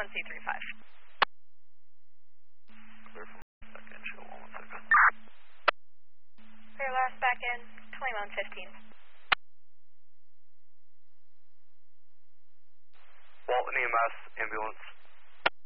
C35. Clear from second, show 1 second. Clear last back in, 2115. Walton EMS, ambulance.